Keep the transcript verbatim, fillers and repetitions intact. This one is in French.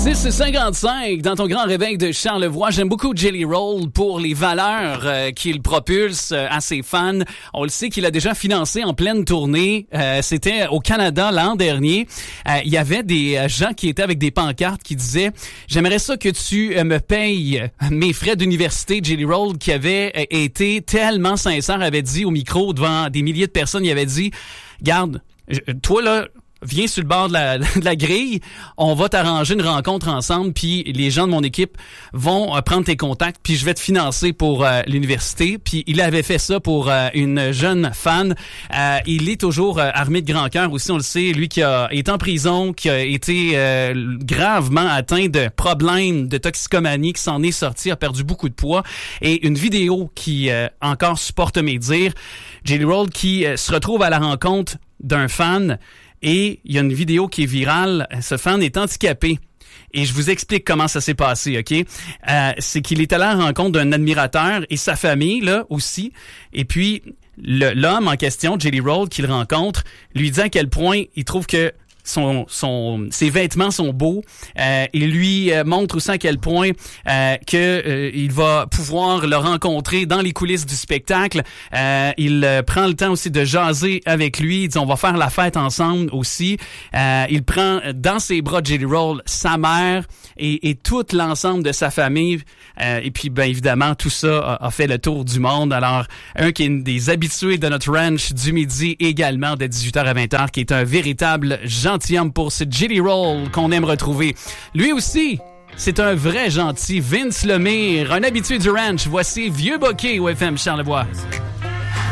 six et cinquante-cinq dans ton grand réveil de Charlevoix. J'aime beaucoup Jelly Roll pour les valeurs euh, qu'il propulse euh, à ses fans. On le sait qu'il a déjà financé en pleine tournée. Euh, c'était au Canada l'an dernier. Euh, il y avait des gens qui étaient avec des pancartes qui disaient « J'aimerais ça que tu euh, me payes mes frais d'université. » Jelly Roll, qui avait euh, été tellement sincère, avait dit au micro devant des milliers de personnes, il avait dit « Garde, toi là... viens sur le bord de la, de la grille, on va t'arranger une rencontre ensemble, puis les gens de mon équipe vont euh, prendre tes contacts, puis je vais te financer pour euh, l'université. » Puis il avait fait ça pour euh, une jeune fan. Euh, il est toujours euh, armé de grand cœur aussi, on le sait. Lui qui a été en prison, qui a été euh, gravement atteint de problèmes de toxicomanie, qui s'en est sorti, a perdu beaucoup de poids. Et une vidéo qui euh, encore supporte mes dires. Jelly Roll qui euh, se retrouve à la rencontre d'un fan. Et il y a une vidéo qui est virale. Ce fan est handicapé. Et je vous explique comment ça s'est passé, OK? Euh, c'est qu'il est allé à la rencontre d'un admirateur et sa famille, là, aussi. Et puis, le, l'homme en question, Jelly Roll, qu'il rencontre, lui dit à quel point il trouve que Son, son, ses vêtements sont beaux. Euh, il lui euh, montre aussi à quel point euh, que euh, il va pouvoir le rencontrer dans les coulisses du spectacle. Euh, il euh, prend le temps aussi de jaser avec lui. Il dit on va faire la fête ensemble aussi. Euh, il prend dans ses bras Jelly Roll sa mère et, et tout l'ensemble de sa famille. Euh, et puis, bien évidemment, tout ça a, a fait le tour du monde. Alors, un qui est une des habitués de notre ranch du midi également de dix-huit heures à vingt heures, qui est un véritable gentilhomme pour ce Jelly Roll qu'on aime retrouver. Lui aussi, c'est un vrai gentil. Vince Lemire, un habitué du ranch. Voici Vieux Bokeh au F M Charlevoix.